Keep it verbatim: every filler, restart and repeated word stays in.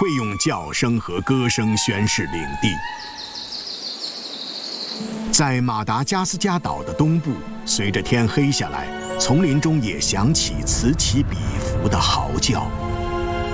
会用叫声和歌声宣示领地。在马达加斯加岛的东部，随着天黑下来，丛林中也响起此起彼伏的嚎叫。